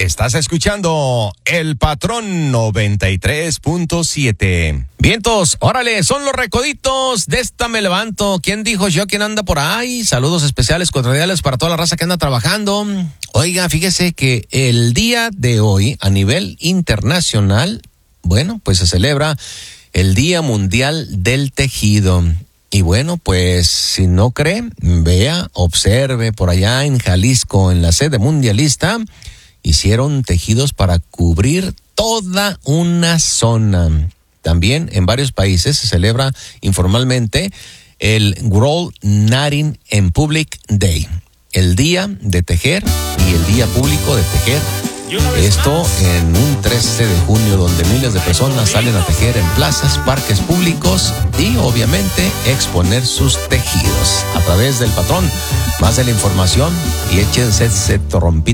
Estás escuchando El Patrón 93.7. Vientos, órale, son los recoditos de esta me levanto. ¿Quién dijo yo? ¿Quién anda por ahí? Saludos especiales, cordiales para toda la raza que anda trabajando. Oiga, fíjese que el día de hoy, a nivel internacional, bueno, pues se celebra el Día Mundial del Tejido. Y bueno, pues si no cree, vea, observe por allá en Jalisco, en la sede mundialista, hicieron tejidos para cubrir toda una zona. También en varios países se celebra informalmente el World Knitting and Public Day, el día de tejer y el día público de tejer. Esto en un 13 de junio donde miles de personas salen a tejer en plazas, parques públicos y obviamente exponer sus tejidos. A través del Patrón, más de la información y échense ese trompito.